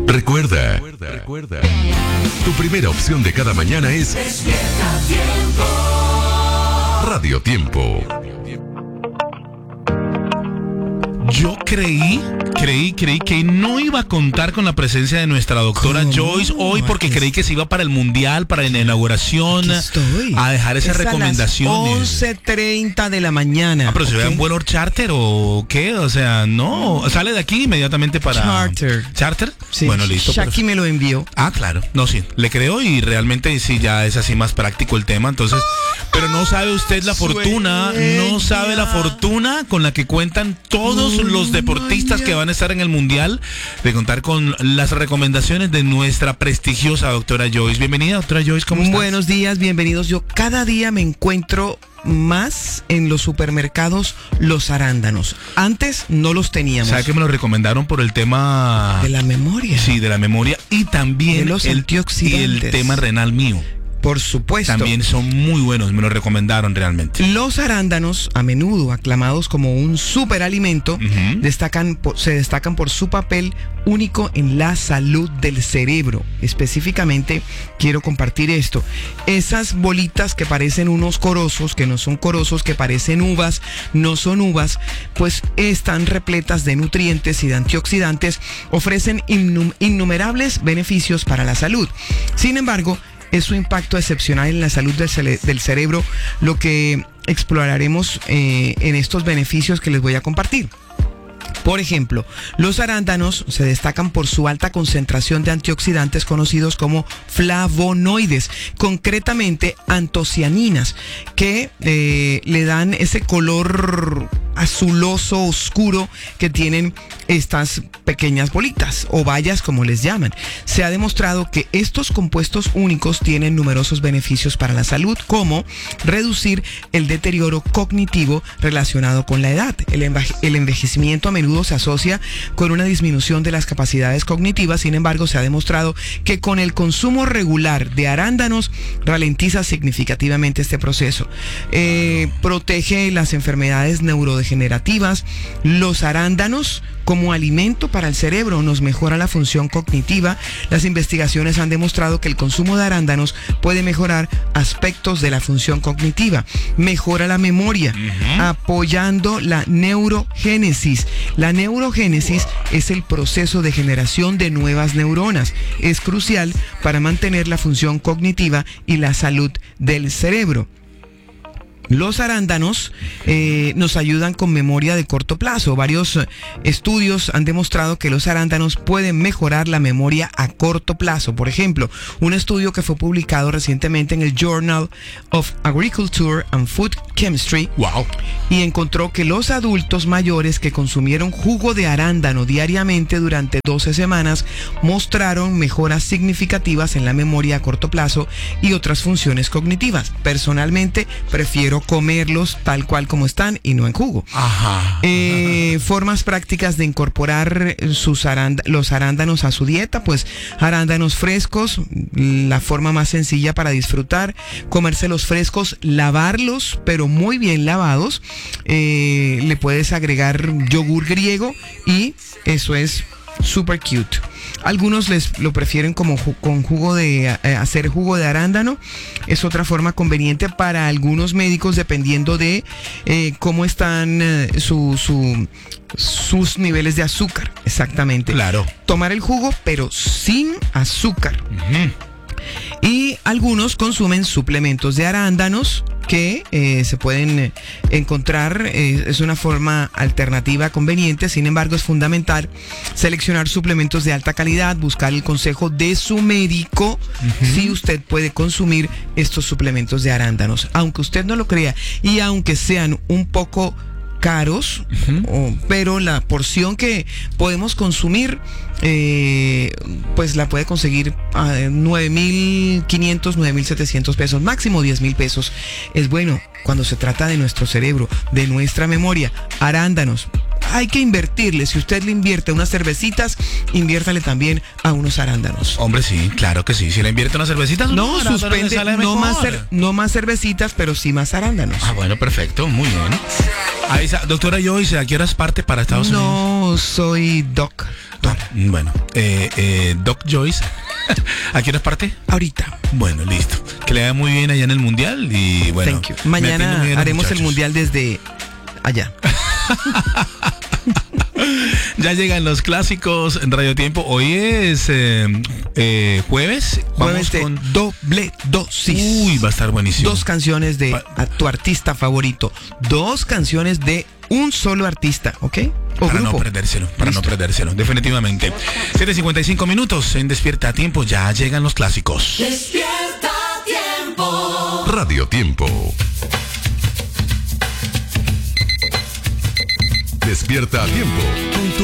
Recuerda, tu primera opción de cada mañana es Despierta Tiempo. Radio Tiempo. Yo creí que no iba a contar con la presencia de nuestra doctora Joyce hoy porque creí que se iba para el Mundial, para la inauguración, a dejar esas recomendaciones. 11:30 de la mañana. Ah, pero se ve un vuelo charter o qué, o sea, no, sale de aquí inmediatamente para charter. Sí. Bueno, listo. Shaki me lo envió. Ah, claro. No, sí, le creo y realmente sí ya es así más práctico el tema, entonces, pero no sabe usted la fortuna, no sabe la fortuna con la que cuentan todos los deportistas que van a estar en el Mundial, de contar con las recomendaciones de nuestra prestigiosa doctora Joyce. Bienvenida, doctora Joyce, ¿cómo estás? Buenos días, bienvenidos. Yo cada día me encuentro más en los supermercados los arándanos. Antes no los teníamos. ¿Sabe que me lo recomendaron por el tema de la memoria? Sí, de la memoria y también de los antioxidantes. Y el tema renal mío. Por supuesto. También son muy buenos, me lo recomendaron realmente. Los arándanos, a menudo aclamados como un superalimento, se destacan por su papel único en la salud del cerebro. Específicamente, quiero compartir esto. Esas bolitas que parecen unos corozos, que no son corozos, que parecen uvas, no son uvas, pues están repletas de nutrientes y de antioxidantes, ofrecen innumerables beneficios para la salud. Sin embargo, es su impacto excepcional en la salud del cerebro lo que exploraremos en estos beneficios que les voy a compartir. Por ejemplo, los arándanos se destacan por su alta concentración de antioxidantes conocidos como flavonoides, concretamente antocianinas, que le dan ese color azuloso oscuro que tienen estas pequeñas bolitas o bayas, como les llaman. Se ha demostrado que estos compuestos únicos tienen numerosos beneficios para la salud, como reducir el deterioro cognitivo relacionado con la edad. El envejecimiento a menudo se asocia con una disminución de las capacidades cognitivas. Sin embargo, se ha demostrado que con el consumo regular de arándanos ralentiza significativamente este proceso. Protege las enfermedades neurodegenerativas. Los arándanos como alimento para el cerebro nos mejora la función cognitiva. Las investigaciones han demostrado que el consumo de arándanos puede mejorar aspectos de la función cognitiva, mejora la memoria, apoyando la neurogénesis. La neurogénesis es el proceso de generación de nuevas neuronas. Es crucial para mantener la función cognitiva y la salud del cerebro. Los arándanos nos ayudan con memoria de corto plazo. Varios estudios han demostrado que los arándanos pueden mejorar la memoria a corto plazo. Por ejemplo, un estudio que fue publicado recientemente en el Journal of Agriculture and Food Chemistry y encontró que los adultos mayores que consumieron jugo de arándano diariamente durante 12 semanas mostraron mejoras significativas en la memoria a corto plazo y otras funciones cognitivas. Personalmente, prefiero comerlos tal cual como están y no en jugo. Formas prácticas de incorporar los arándanos a su dieta, pues arándanos frescos, la forma más sencilla para disfrutar, comérselos frescos, lavarlos, pero muy bien lavados. Le puedes agregar yogur griego y eso es super cute. Algunos lo prefieren como con jugo de hacer jugo de arándano. Es otra forma conveniente para algunos médicos dependiendo de cómo están sus niveles de azúcar. Exactamente. Claro. Tomar el jugo pero sin azúcar. Y algunos consumen suplementos de arándanos que se pueden encontrar. Es una forma alternativa conveniente. Sin embargo, es fundamental seleccionar suplementos de alta calidad, buscar el consejo de su médico si usted puede consumir estos suplementos de arándanos. Aunque usted no lo crea y aunque sean un poco caros, pero la porción que podemos consumir pues la puede conseguir a 9,500, 9,700 pesos, máximo 10,000 pesos. Es bueno cuando se trata de nuestro cerebro, de nuestra memoria. Arándanos, hay que invertirle. Si usted le invierte unas cervecitas, inviértale también a unos arándanos. Hombre, sí, claro que sí. Si le invierte unas cervecitas, no, suspende, no más cervecitas, pero sí más arándanos. Ah, bueno, perfecto, muy bien. Ahí está, doctora Joyce, ¿a qué horas parte para Estados Unidos? No, soy Doc. Bueno, Doc Joyce, ¿a qué horas parte? Ahorita. Bueno, listo. Que le vaya muy bien allá en el Mundial y bueno. Thank you. Mañana haremos el Mundial desde allá. Ya llegan los clásicos en Radio Tiempo. Hoy es jueves. Jueves de doble dosis. Uy, va a estar buenísimo. 2 canciones de tu artista favorito. 2 canciones de un solo artista, ¿ok? O para grupo. No perdérselo, definitivamente. 7:55 minutos en Despierta a Tiempo. Ya llegan los clásicos. Despierta a Tiempo. Radio Tiempo. Despierta a Tiempo.